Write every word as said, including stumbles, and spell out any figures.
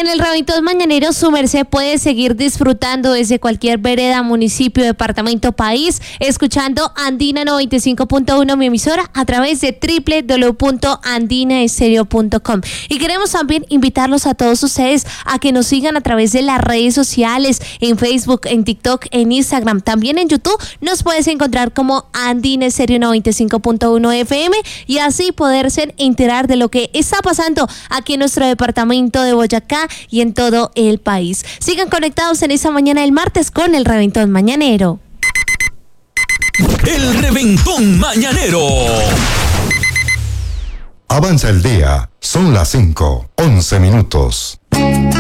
en el Reventón Mañanero su merced puede seguir disfrutando desde cualquier vereda, municipio, departamento, país, escuchando Andina noventa y cinco punto uno, mi emisora, a través de doble u doble u doble u punto andina estéreo punto com. Y queremos también invitarlos a todos ustedes a que nos sigan a través de las redes sociales, en Facebook, en TikTok, en Instagram, también en YouTube. Nos puedes encontrar como Andina Estéreo noventa y cinco punto uno F M y así poderse enterar de lo que está pasando aquí en nuestro departamento de Boyacá y en todo el país. Sigan conectados en esta mañana del martes con el Reventón Mañanero. El Reventón Mañanero. Avanza el día, son las cinco, once minutos.